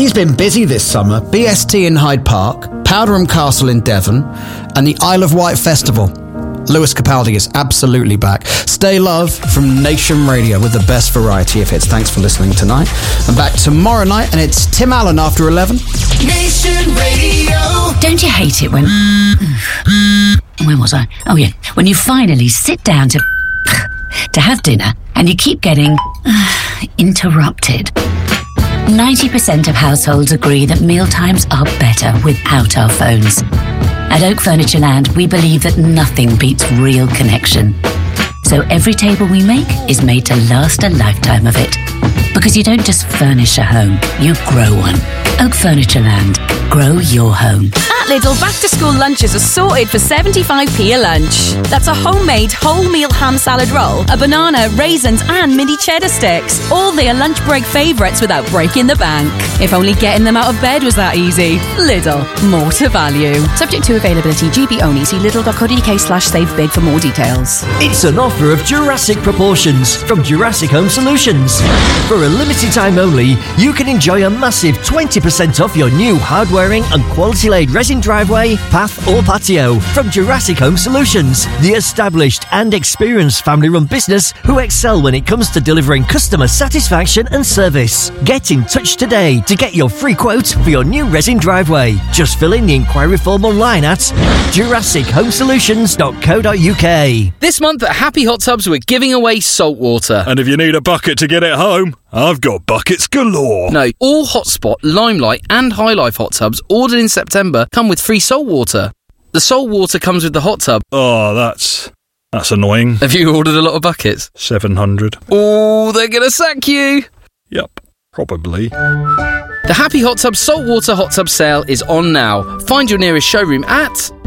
City's been busy this summer. BST in Hyde Park, Powderham Castle in Devon, and the Isle of Wight Festival. Lewis Capaldi is absolutely back. Stay Love from Nation Radio with the best variety of hits. Thanks for listening tonight. I'm back tomorrow night, and it's Tim Allen after 11. Nation Radio. Don't you hate it when... Where was I? Oh, yeah. When you finally sit down to have dinner and you keep getting interrupted. 90% of households agree that mealtimes are better without our phones. At Oak Furniture Land, we believe that nothing beats real connection. So every table we make is made to last a lifetime of it. Because you don't just furnish a home, you grow one. Oak Furniture Land. Grow your home. At Lidl, back-to-school lunches are sorted for 75p a lunch. That's a homemade wholemeal ham salad roll, a banana, raisins and mini cheddar sticks. All their lunch break favourites without breaking the bank. If only getting them out of bed was that easy. Lidl, more to value. Subject to availability, GB only. See lidl.co.uk/save big for more details. It's an offer of Jurassic proportions from Jurassic Home Solutions. For a limited time only, you can enjoy a massive 20% off your new hard-wearing and quality-laid resin driveway, path or patio from Jurassic Home Solutions, the established and experienced family-run business who excel when it comes to delivering customer satisfaction and service. Get in touch today to get your free quote for your new resin driveway. Just fill in the inquiry form online at jurassichomesolutions.co.uk. This month at Happy Hot Tubs, we're giving away salt water. And if you need a bucket to get it home, I've got buckets galore. No, all Hotspot, Limelight and High Life hot tubs ordered in September come with free salt water. The salt water comes with the hot tub. Oh, that's annoying. Have you ordered a lot of buckets? 700. Oh, they're going to sack you. Yep, probably. The Happy Hot Tub Saltwater Hot Tub sale is on now. Find your nearest showroom at